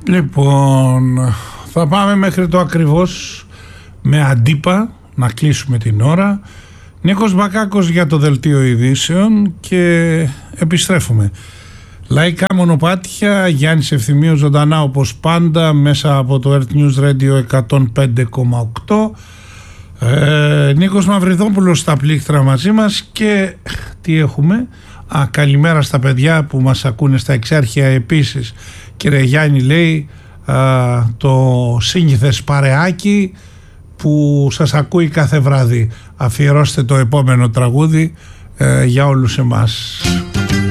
Λοιπόν, θα πάμε μέχρι το ακριβώς με αντίπα να κλείσουμε την ώρα. Νίκος Μπακάκος για το Δελτίο Ειδήσεων και επιστρέφουμε. Λαϊκά μονοπάτια, Γιάννης Ευθυμίου ζωντανά όπως πάντα μέσα από το Earth News Radio 105,8. Νίκος Μαυριδόπουλος στα πλήκτρα μαζί μας και τι έχουμε? Καλημέρα στα παιδιά που μας ακούνε στα Εξάρχεια επίσης. Κύριε Γιάννη, λέει το σύνηθες παρεάκι που σας ακούει κάθε βράδυ. Αφιερώστε το επόμενο τραγούδι για όλους εμάς.